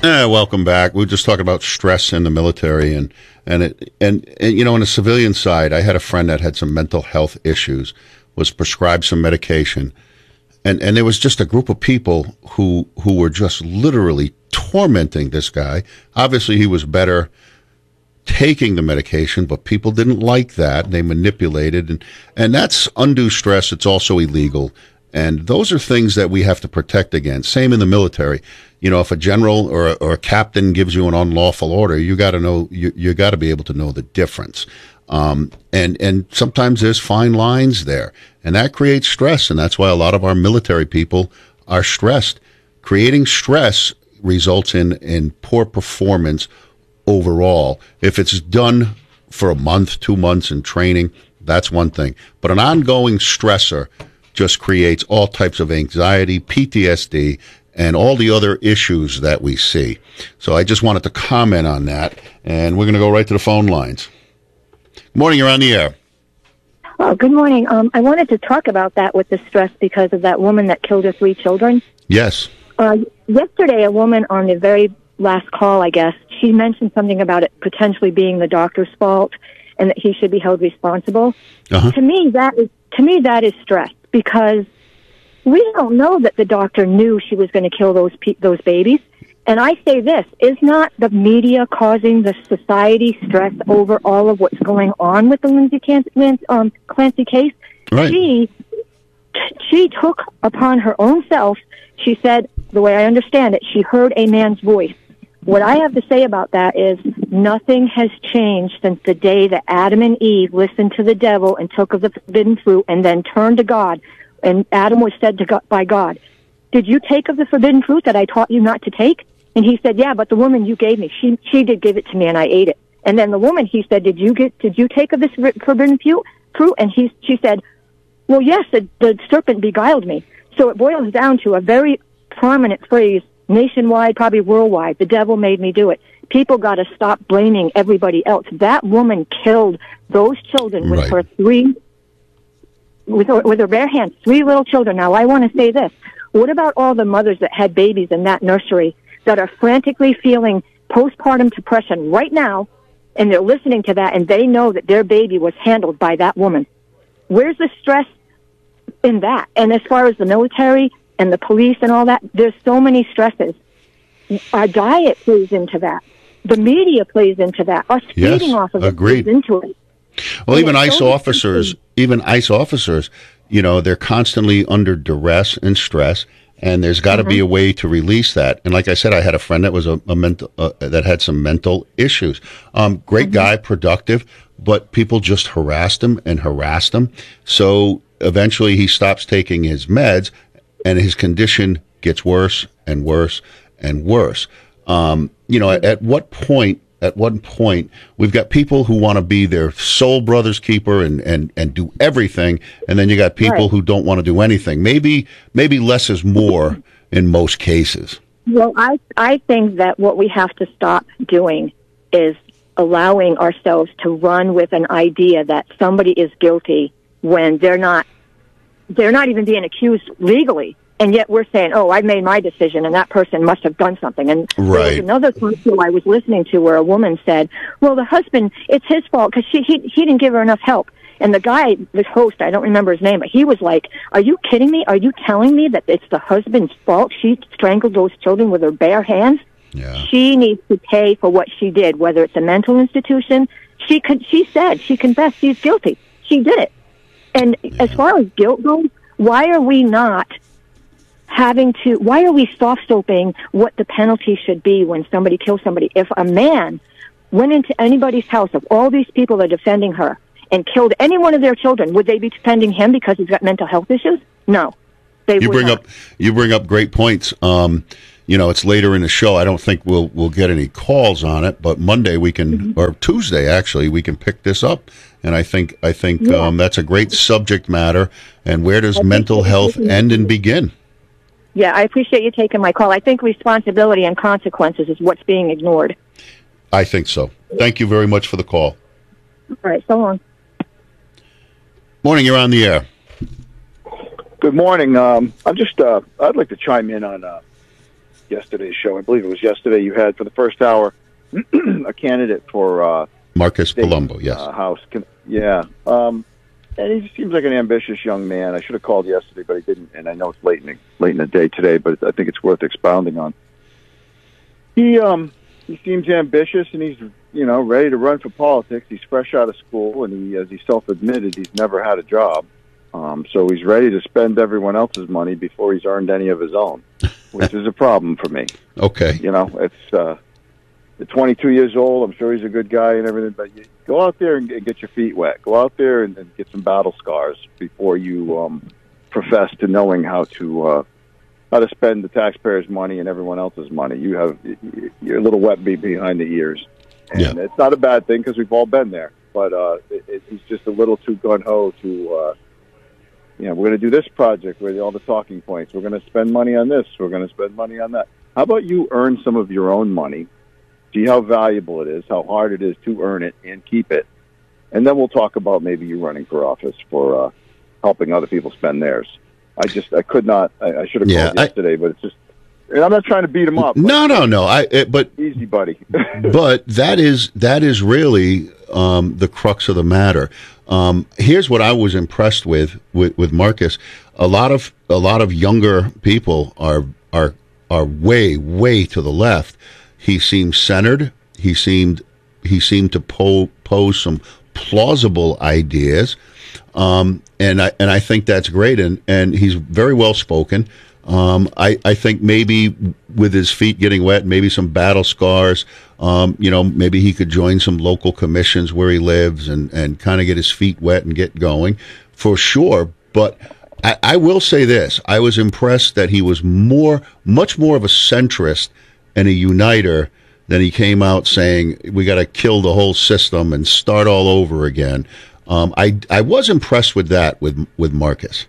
Welcome back. We were just talking about stress in the military, and you know, on the civilian side, I had a friend that had some mental health issues, was prescribed some medication, and there was just a group of people who were just literally tormenting this guy. Obviously, he was better taking the medication, but people didn't like that. They manipulated, and that's undue stress. It's also illegal. And those are things that we have to protect against. Same in the military. You know, if a general or a captain gives you an unlawful order, you got to know, you got to be able to know the difference. And sometimes there's fine lines there, and that creates stress. And that's why a lot of our military people are stressed. Creating stress results in poor performance overall. If it's done for a month, 2 months in training, that's one thing. But an ongoing stressor just creates all types of anxiety, PTSD, and all the other issues that we see. So I just wanted to comment on that, and we're going to go right to the phone lines. Good morning, you're on the air. Oh, good morning. I wanted to talk about that with the stress because of that woman that killed her 3 children. Yes. Yesterday, a woman on the very last call, I guess, she mentioned something about it potentially being the doctor's fault and that he should be held responsible. To me, that is stress, because we don't know that the doctor knew she was going to kill those babies. And I say this, is not the media causing the society stress over all of what's going on with the Lindsay Clancy case? Right. She took upon her own self, she said, the way I understand it, she heard a man's voice. What I have to say about that is nothing has changed since the day that Adam and Eve listened to the devil and took of the forbidden fruit and then turned to God. And Adam was said to God, by God, "Did you take of the forbidden fruit that I taught you not to take?" And he said, "Yeah, but the woman you gave me, she did give it to me and I ate it." And then the woman, he said, did you take of this forbidden fruit? And she said, "Well, yes, the serpent beguiled me." So it boils down to a very prominent phrase, nationwide, probably worldwide: the devil made me do it. People got to stop blaming everybody else. That woman killed those children with her with her bare hands, 3 little children. Now, I want to say this. What about all the mothers that had babies in that nursery that are frantically feeling postpartum depression right now, and they're listening to that, and they know that their baby was handled by that woman? Where's the stress in that? And as far as the military and the police and all that, there's so many stresses. Our diet plays into that. The media plays into that. Us feeding off of it plays into it. Well, even ICE officers, you know, they're constantly under duress and stress, and there's got to be a way to release that. And like I said, I had a friend that was a mental that had some mental issues. Great guy, productive, but people just harassed him. So eventually, he stops taking his meds, and his condition gets worse and worse and worse. You know, at what point, we've got people who want to be their sole brother's keeper and do everything, and then you got people who don't want to do anything. Maybe less is more in most cases. Well, I think that what we have to stop doing is allowing ourselves to run with an idea that somebody is guilty when they're not even being accused legally. And yet we're saying, "Oh, I made my decision, and that person must have done something." And there was another show I was listening to where a woman said, "Well, the husband, it's his fault because he didn't give her enough help." And the guy, the host, I don't remember his name, but he was like, "Are you kidding me? Are you telling me that it's the husband's fault? She strangled those children with her bare hands. Yeah. She needs to pay for what she did, whether it's a mental institution." She confessed she's guilty. She did it. And as far as guilt goes, why are we soft-soaping what the penalty should be when somebody kills somebody? If a man went into anybody's house, of all these people that are defending her, and killed any one of their children, would they be defending him because he's got mental health issues? No. You bring up great points. You know, it's later in the show. I don't think we'll get any calls on it, but Monday we can, or Tuesday actually, we can pick this up. And I think that's a great subject matter. And where does mental health end and begin? Yeah, I appreciate you taking my call. I think responsibility and consequences is what's being ignored. I think so. Thank you very much for the call. All right, so long. Morning, you're on the air. Good morning. I'd like to chime in on yesterday's show. I believe it was yesterday. You had for the first hour a candidate for Marcus state, Palumbo. Yes, House. Yeah, and he seems like an ambitious young man. I should have called yesterday, but I didn't. And I know it's late in the day today, but I think it's worth expounding on. He seems ambitious, and he's ready to run for politics. He's fresh out of school, and he, as he self-admitted, he's never had a job. So he's ready to spend everyone else's money before he's earned any of his own, which is a problem for me. Okay. It's 22 years old. I'm sure he's a good guy and everything, but you go out there and get your feet wet. Go out there and get some battle scars before you profess to knowing how to spend the taxpayers' money and everyone else's money. You're a little wet behind the ears. And it's not a bad thing because we've all been there. But he's just a little too gun-ho to, we're going to do this project with all the talking points. We're going to spend money on this. We're going to spend money on that. How about you earn some of your own money, see how valuable it is, how hard it is to earn it and keep it, and then we'll talk about maybe you running for office for helping other people spend theirs. I could not. I should have called yesterday, but it's just. And I'm not trying to beat him up. No. But easy, buddy. But that is really the crux of the matter. Here's what I was impressed with Marcus. A lot of younger people are way to the left. He seemed centered. He seemed to pose some plausible ideas, and I think that's great. And he's very well spoken. I think maybe with his feet getting wet, maybe some battle scars, maybe he could join some local commissions where he lives and kind of get his feet wet and get going for sure. But I will say this. I was impressed that he was much more of a centrist and a uniter than he came out saying, we got to kill the whole system and start all over again. I was impressed with that with Marcus.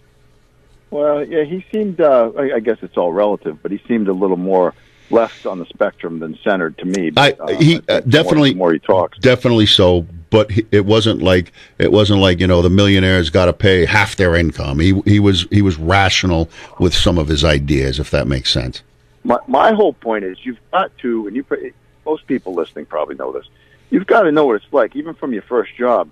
Well, yeah, he seemed, I guess it's all relative, but he seemed a little more left on the spectrum than centered to me. But, definitely, the more he talks. Definitely so, but it wasn't like the millionaires got to pay half their income. He was rational with some of his ideas, if that makes sense. My whole point is you've got to, and most people listening probably know this, you've got to know what it's like, even from your first jobs.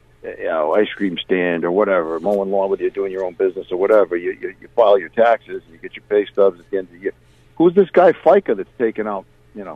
Ice cream stand or whatever, mowing lawn with you, doing your own business or whatever. You file your taxes and you get your pay stubs at the end of the year. Who's this guy FICA that's taking out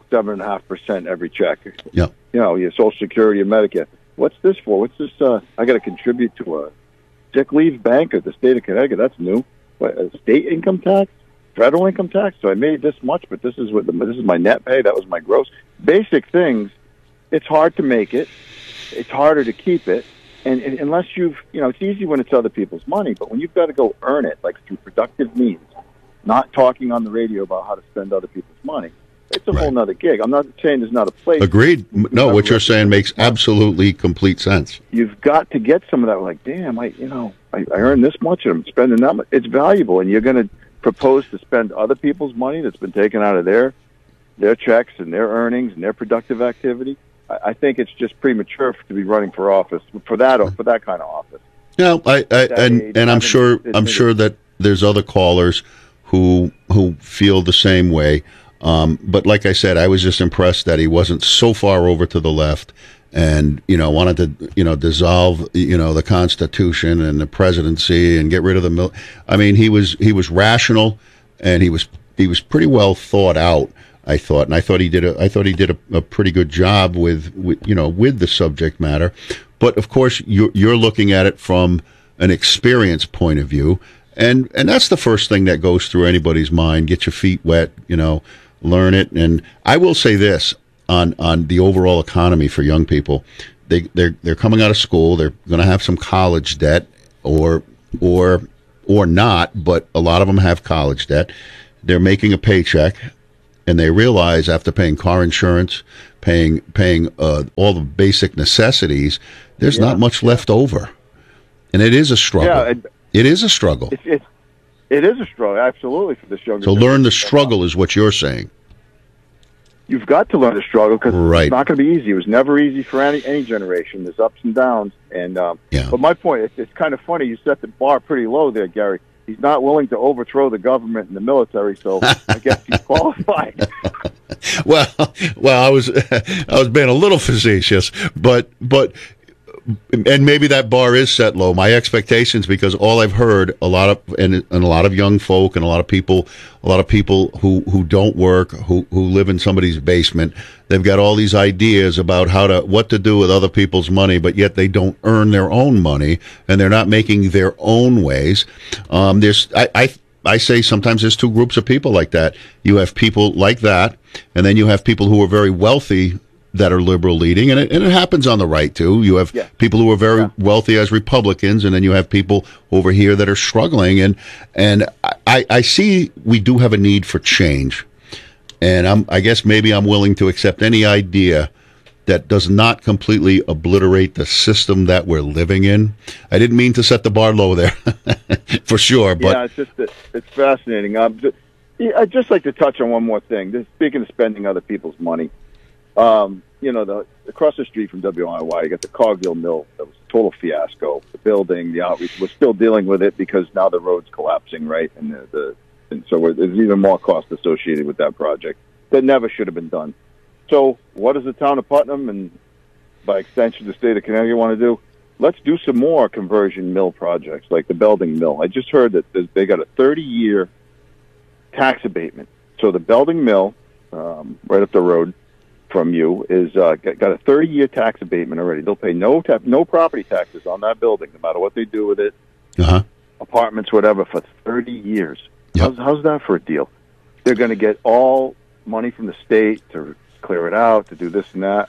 7.5% every check? Yeah. Your Social Security and Medicare. What's this for? What's this? I got to contribute to a sick leave bank at the state of Connecticut. That's new. What, state income tax, federal income tax. So I made this much, but this is my net pay. That was my gross. Basic things. It's hard to make it. It's harder to keep it. And unless it's easy when it's other people's money, but when you've got to go earn it, like through productive means, not talking on the radio about how to spend other people's money, it's a whole nother gig. I'm not saying there's not a place. Agreed. No, what you're saying makes absolutely complete sense. You've got to get some of that. Like, damn, I earn this much and I'm spending that much. It's valuable, and you're going to propose to spend other people's money that's been taken out of their checks and their earnings and their productive activity. I think it's just premature to be running for office for that kind of office. No, I'm sure that there's other callers who feel the same way. But like I said, I was just impressed that he wasn't so far over to the left and wanted to dissolve the Constitution and the presidency and get rid of the I mean, he was rational and he was pretty well thought out. I thought he did a pretty good job with the subject matter, but of course you're looking at it from an experience point of view, and that's the first thing that goes through anybody's mind. Get your feet wet, learn it. And I will say this on the overall economy for young people, they're coming out of school, they're going to have some college debt or not, but a lot of them have college debt. They're making a paycheck. And they realize after paying car insurance, paying all the basic necessities, there's not much left over, and it is a struggle. Yeah, it is a struggle. It is a struggle, absolutely, for this young. So learn the struggle is what you're saying. You've got to learn the struggle because it's not going to be easy. It was never easy for any generation. There's ups and downs, and but my point, it's kind of funny. You set the bar pretty low there, Gary. he's not willing to overthrow the government and the military, so I guess he's qualified. Well, I was being a little facetious, but and maybe that bar is set low. My expectations, because all I've heard a lot of young folk and a lot of people who don't work, who live in somebody's basement, they've got all these ideas about what to do with other people's money, but yet they don't earn their own money and they're not making their own ways. I say sometimes there's two groups of people like that. You have people like that, and then you have people who are very wealthy that are liberal leading, and it happens on the right too. You have people who are very wealthy as Republicans, and then you have people over here that are struggling. And I see we do have a need for change, and I guess maybe I'm willing to accept any idea that does not completely obliterate the system that we're living in. I didn't mean to set the bar low there, for sure. But it's fascinating. I'd just like to touch on one more thing. Speaking of spending other people's money. Across the street from WIY, you got the Cogdill Mill. That was a total fiasco. The building, the outreach, we're still dealing with it because now the road's collapsing, right? And so there's even more cost associated with that project that never should have been done. So what does the town of Putnam and, by extension, the state of Connecticut want to do? Let's do some more conversion mill projects like the Belding Mill. I just heard that they got a 30-year tax abatement. So the Belding Mill, right up the road from you, is got a 30-year tax abatement already. They'll pay no property taxes on that building, no matter what they do with it, apartments, whatever, for 30 years. Yep. How's that for a deal? They're going to get all money from the state to clear it out, to do this and that,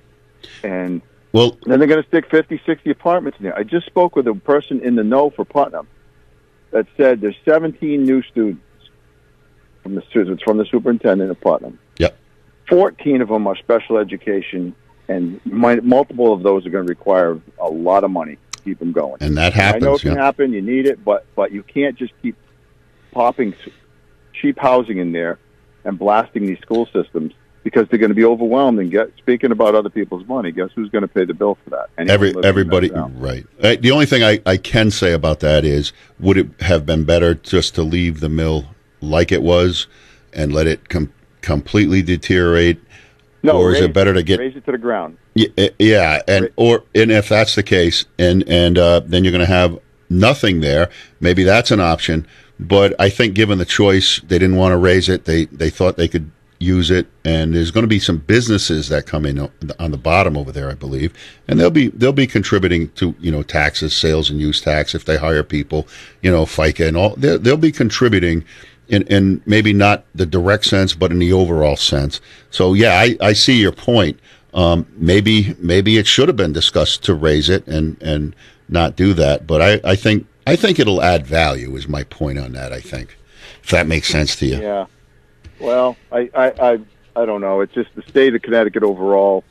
and then they're going to stick 50, 60 apartments in there. I just spoke with a person in the know for Putnam that said there's 17 new students from the superintendent of Putnam. Yep. 14 of them are special education, and multiple of those are going to require a lot of money to keep them going. And that happens. I know it can happen. You need it, but you can't just keep popping cheap housing in there and blasting these school systems because they're going to be overwhelmed. And speaking about other people's money, guess who's going to pay the bill for that? Everybody, right. The only thing I can say about that is, would it have been better just to leave the mill like it was and let it completely deteriorate? No, or is it better to raise it to the ground? Yeah, and if that's the case, and then you're going to have nothing there. Maybe that's an option. But I think, given the choice, they didn't want to raise it. They thought they could use it, and there's going to be some businesses that come in on the bottom over there, I believe, and they'll be contributing to taxes, sales and use tax if they hire people, FICA and all. They'll be contributing. In maybe not the direct sense, but in the overall sense. So yeah, I see your point. Maybe it should have been discussed to raise it and not do that. But I think it'll add value is my point on that. I think, if that makes sense to you. Yeah. Well, I don't know. It's just the state of Connecticut overall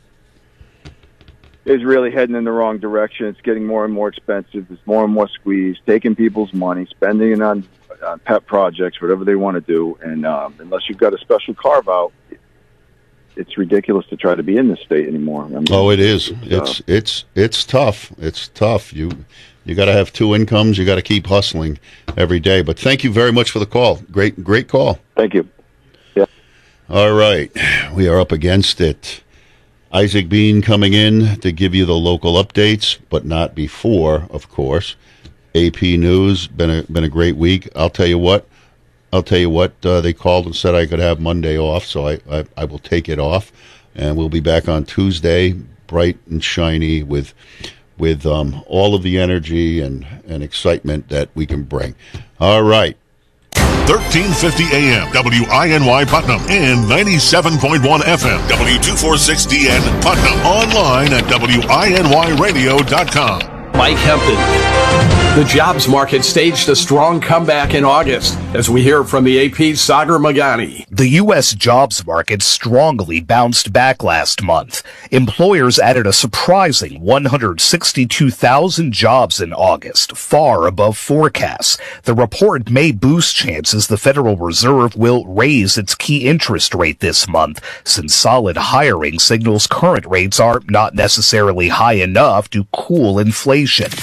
is really heading in the wrong direction. It's getting more and more expensive. There's more and more squeeze, taking people's money, spending it on pet projects, whatever they want to do, and unless you've got a special carve out, it's ridiculous to try to be in this state anymore. It is. It's tough. It's tough. You got to have two incomes. You got to keep hustling every day. But thank you very much for the call. Great call. Thank you. Yeah. All right, we are up against it. Isaac Bean coming in to give you the local updates, but not before, of course. AP News, been a great week. I'll tell you what, they called and said I could have Monday off, so I will take it off, and we'll be back on Tuesday, bright and shiny with all of the energy and excitement that we can bring. All right. 1350 AM, WINY Putnam, and 97.1 FM, W246DN Putnam. Online at WINYradio.com. Mike Hempton. The jobs market staged a strong comeback in August, as we hear from the AP's Sagar Magani. The U.S. jobs market strongly bounced back last month. Employers added a surprising 162,000 jobs in August, far above forecasts. The report may boost chances the Federal Reserve will raise its key interest rate this month, since solid hiring signals current rates are not necessarily high enough to cool inflation.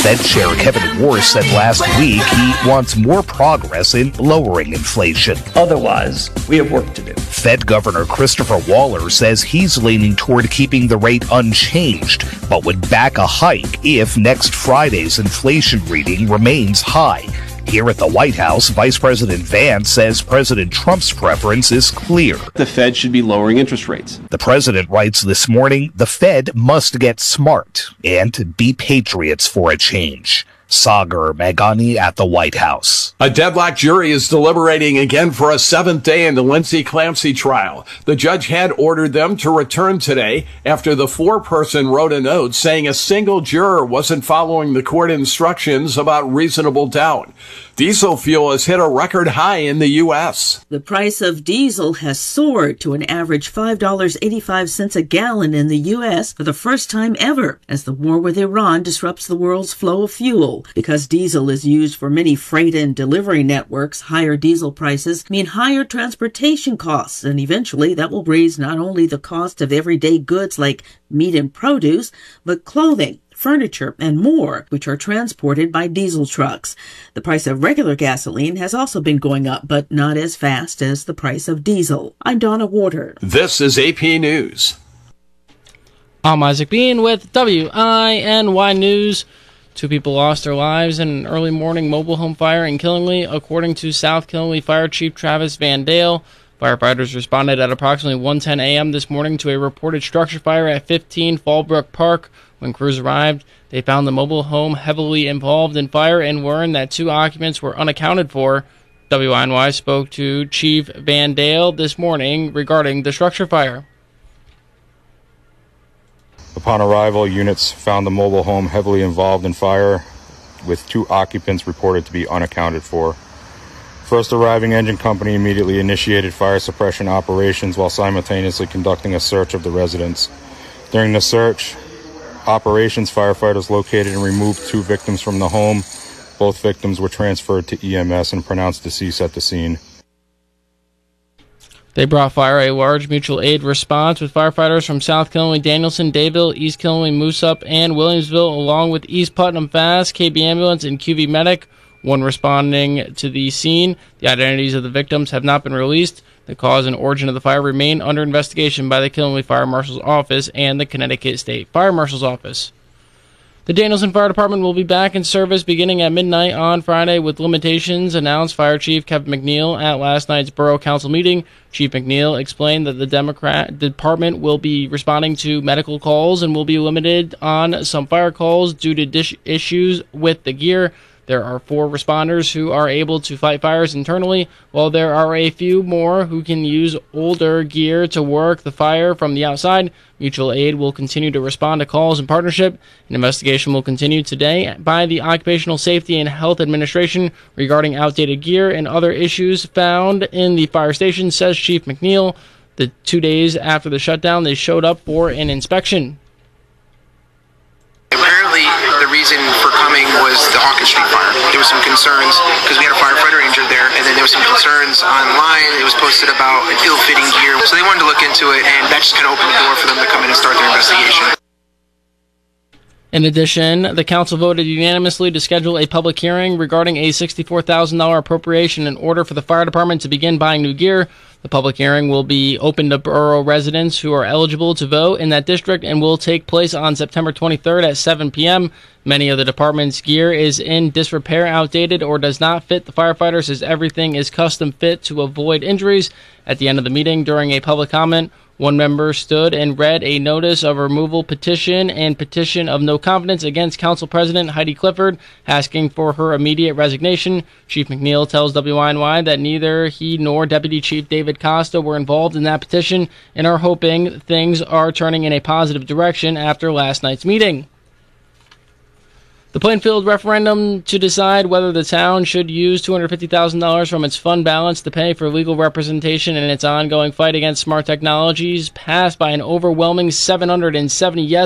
Fed Chair Kevin Warsh said last week he wants more progress in lowering inflation. Otherwise, we have work to do. Fed Governor Christopher Waller says he's leaning toward keeping the rate unchanged, but would back a hike if next Friday's inflation reading remains high. Here at the White House, Vice President Vance says President Trump's preference is clear. The Fed should be lowering interest rates. The president writes this morning, the Fed must get smart and be patriots for a change. Sagar Meghani at the White House. A deadlocked jury is deliberating again for a seventh day in the Lindsay Clancy trial. The judge had ordered them to return today after the foreperson wrote a note saying a single juror wasn't following the court instructions about reasonable doubt. Diesel fuel has hit a record high in the U.S. The price of diesel has soared to an average $5.85 a gallon in the U.S. for the first time ever as the war with Iran disrupts the world's flow of fuel. Because diesel is used for many freight and delivery networks, higher diesel prices mean higher transportation costs, and eventually that will raise not only the cost of everyday goods like meat and produce, but clothing, furniture, and more, which are transported by diesel trucks. The price of regular gasoline has also been going up, but not as fast as the price of diesel. I'm Donna Warder. This is AP News. I'm Isaac Bean with WINY News. 2 people lost their lives in an early morning mobile home fire in Killingly, according to South Killingly Fire Chief Travis Van Dale. Firefighters responded at approximately 1:10 a.m. this morning to a reported structure fire at 15 Fallbrook Park. When crews arrived, they found the mobile home heavily involved in fire and learned that 2 occupants were unaccounted for. WINY spoke to Chief Van Dale this morning regarding the structure fire. Upon arrival, units found the mobile home heavily involved in fire, with 2 occupants reported to be unaccounted for. First arriving engine company immediately initiated fire suppression operations while simultaneously conducting a search of the residence. During the search, operations firefighters located and removed 2 victims from the home. Both victims were transferred to EMS and pronounced deceased at the scene. They brought fire a large mutual aid response with firefighters from South Killingly, Danielson, Dayville, East Killingly, Moosup, and Williamsville, along with East Putnam Fast, KB Ambulance, and QV Medic, 1 responding to the scene. The identities of the victims have not been released. The cause and origin of the fire remain under investigation by the Killingly Fire Marshal's Office and the Connecticut State Fire Marshal's Office. The Danielson Fire Department will be back in service beginning at midnight on Friday with limitations, announced Fire Chief Kevin McNeil at last night's Borough Council meeting. Chief McNeil explained that the department will be responding to medical calls and will be limited on some fire calls due to issues with the gear. There are 4 responders who are able to fight fires internally, while there are a few more who can use older gear to work the fire from the outside. Mutual aid will continue to respond to calls in partnership. An investigation will continue today by the Occupational Safety and Health Administration regarding outdated gear and other issues found in the fire station, says Chief McNeil. The 2 days after the shutdown, they showed up for an inspection. Apparently, the reason for coming was the Hawkins Street fire. There was some concerns because we had a firefighter injured there, and then there was some concerns online. It was posted about an ill-fitting gear, so they wanted to look into it, and that just kind of opened the door for them to come in and start their investigation. In addition, the council voted unanimously to schedule a public hearing regarding a $64,000 appropriation in order for the fire department to begin buying new gear. The public hearing will be open to borough residents who are eligible to vote in that district and will take place on September 23rd at 7 p.m. Many of the department's gear is in disrepair, outdated, or does not fit the firefighters, as everything is custom fit to avoid injuries. At the end of the meeting, during a public comment, one member stood and read a notice of removal petition and petition of no confidence against Council President Heidi Clifford, asking for her immediate resignation. Chief McNeil tells WINY that neither he nor Deputy Chief David Costa were involved in that petition and are hoping things are turning in a positive direction after last night's meeting. The Plainfield referendum to decide whether the town should use $250,000 from its fund balance to pay for legal representation in its ongoing fight against smart technologies passed by an overwhelming 770 yes